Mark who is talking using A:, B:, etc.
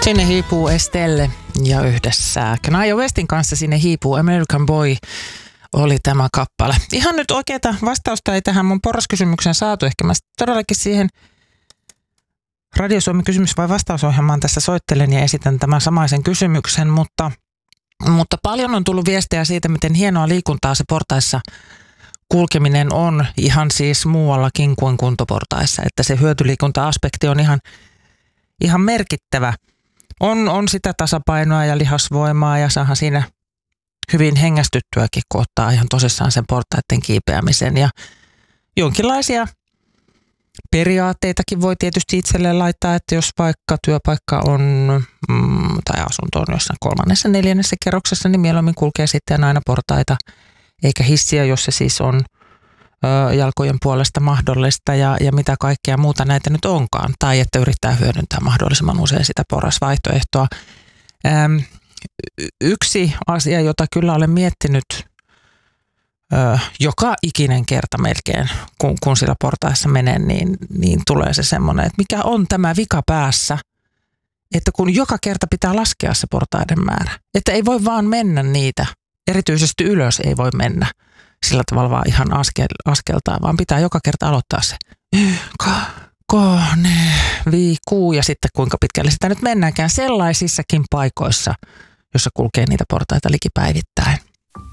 A: Sinne hiipuu Estelle ja yhdessä Kanye Westin kanssa sinne hiipuu American Boy oli tämä kappale. Ihan nyt oikeaa vastausta ei tähän mun porraskysymykseen saatu. Ehkä mä todellakin siihen Radio Suomen kysymys- vai vastausohjelmaan tässä soittelen ja esitän tämän samaisen kysymyksen, mutta paljon on tullut viestejä siitä, miten hienoa liikuntaa se portaissa kulkeminen on ihan siis muuallakin kuin kuntoportaissa, että se hyötyliikunta-aspekti on ihan merkittävä. On sitä tasapainoa ja lihasvoimaa ja saahan siinä hyvin hengästyttyäkin, kun ottaa ihan tosissaan sen portaiden kiipeämisen. Ja jonkinlaisia periaatteitakin voi tietysti itselleen laittaa, että jos vaikka työpaikka on tai asunto on jossain 3., 4. kerroksessa, niin mieluummin kulkee sitten aina portaita eikä hissiä, jos se siis on jalkojen puolesta mahdollista ja mitä kaikkea muuta näitä nyt onkaan. Tai että yrittää hyödyntää mahdollisimman usein sitä porrasvaihtoehtoa. Yksi asia, jota kyllä olen miettinyt joka ikinen kerta melkein, kun sillä portaissa menen, niin tulee se semmoinen, että mikä on tämä vika päässä, että kun joka kerta pitää laskea se portaiden määrä, että ei voi vaan mennä niitä, erityisesti ylös ei voi mennä sillä tavalla vaan ihan askeltaan, vaan pitää joka kerta aloittaa se viikuu ja sitten kuinka pitkälle sitä nyt mennäänkään sellaisissakin paikoissa, jossa kulkee niitä portaita likipäivittäin.